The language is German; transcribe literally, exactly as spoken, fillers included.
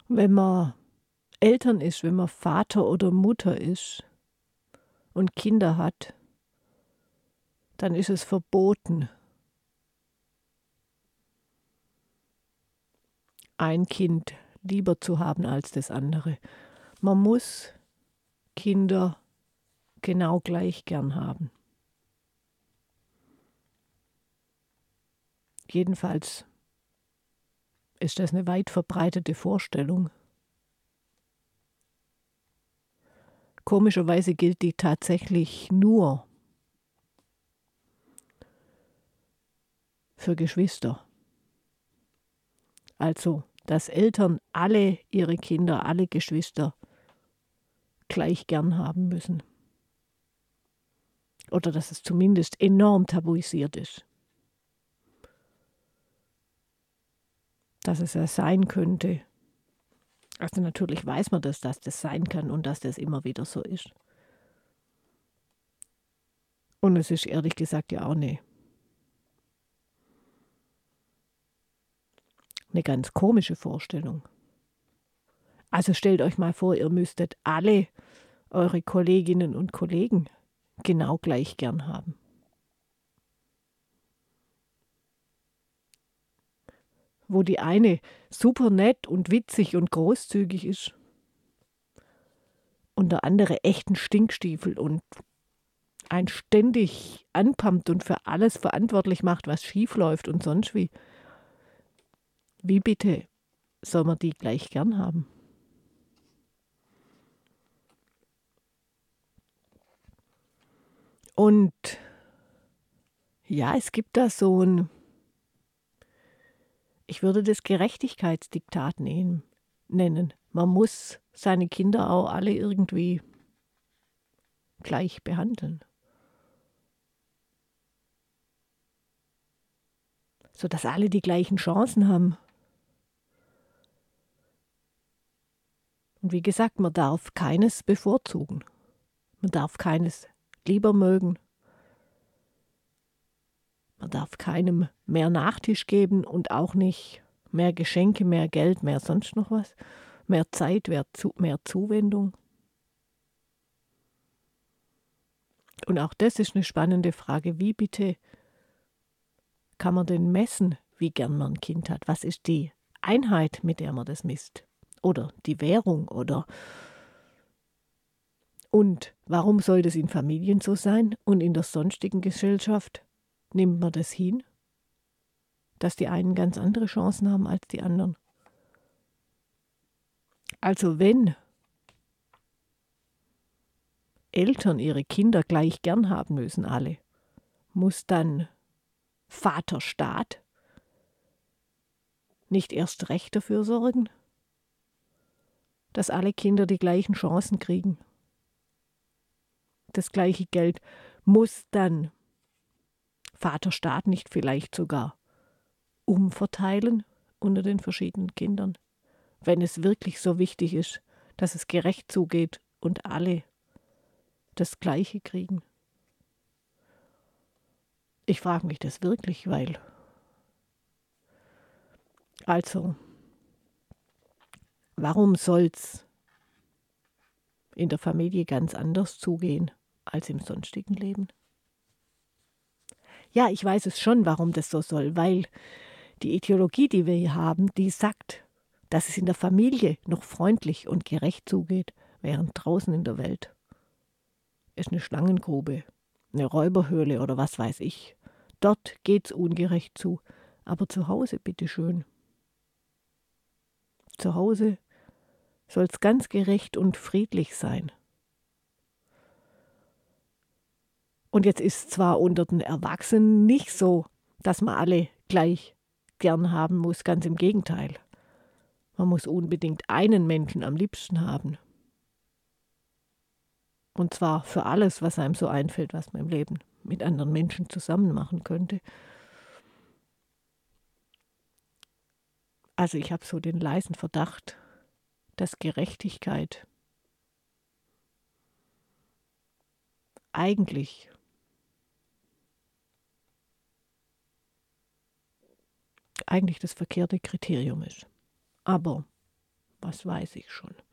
Wenn man Eltern ist, wenn man Vater oder Mutter ist und Kinder hat, dann ist es verboten, ein Kind lieber zu haben als das andere. Man muss Kinder genau gleich gern haben. Jedenfalls ist das eine weit verbreitete Vorstellung. Komischerweise gilt die tatsächlich nur für Geschwister. Also, dass Eltern alle ihre Kinder, alle Geschwister gleich gern haben müssen. Oder dass es zumindest enorm tabuisiert ist. Dass es ja sein könnte. Also natürlich weiß man das, dass das sein kann und dass das immer wieder so ist. Und es ist ehrlich gesagt ja auch eine, eine ganz komische Vorstellung. Also stellt euch mal vor, ihr müsstet alle eure Kolleginnen und Kollegen genau gleich gern haben. Wo die eine super nett und witzig und großzügig ist und der andere echt ein Stinkstiefel und einen ständig anpumpt und für alles verantwortlich macht, was schief läuft und sonst wie. Wie bitte soll man die gleich gern haben? Und ja, es gibt da so ein, ich würde das Gerechtigkeitsdiktat nehmen, nennen. Man muss seine Kinder auch alle irgendwie gleich behandeln. Sodass alle die gleichen Chancen haben. Und wie gesagt, man darf keines bevorzugen. Man darf keines lieber mögen. Man darf keinem mehr Nachtisch geben und auch nicht mehr Geschenke, mehr Geld, mehr sonst noch was. Mehr Zeit, mehr, Zu- mehr Zuwendung. Und auch das ist eine spannende Frage. Wie bitte kann man denn messen, wie gern man ein Kind hat? Was ist die Einheit, mit der man das misst? Oder die Währung? Oder und warum soll das in Familien so sein und in der sonstigen Gesellschaft nimmt man das hin, dass die einen ganz andere Chancen haben als die anderen? Also wenn Eltern ihre Kinder gleich gern haben müssen, alle, muss dann Vaterstaat nicht erst recht dafür sorgen, dass alle Kinder die gleichen Chancen kriegen? Das gleiche Geld muss dann Vaterstaat nicht vielleicht sogar umverteilen unter den verschiedenen Kindern, wenn es wirklich so wichtig ist, dass es gerecht zugeht und alle das Gleiche kriegen? Ich frage mich das wirklich, weil also warum soll's in der Familie ganz anders zugehen als im sonstigen Leben? Ja, ich weiß es schon, warum das so soll, weil die Ideologie, die wir hier haben, die sagt, dass es in der Familie noch freundlich und gerecht zugeht, während draußen in der Welt ist eine Schlangengrube, eine Räuberhöhle oder was weiß ich. Dort geht's ungerecht zu, aber zu Hause bitteschön. Zu Hause soll es ganz gerecht und friedlich sein. Und jetzt ist zwar unter den Erwachsenen nicht so, dass man alle gleich gern haben muss, ganz im Gegenteil. Man muss unbedingt einen Menschen am liebsten haben. Und zwar für alles, was einem so einfällt, was man im Leben mit anderen Menschen zusammen machen könnte. Also ich habe so den leisen Verdacht, dass Gerechtigkeit eigentlich eigentlich das verkehrte Kriterium ist. Aber was weiß ich schon.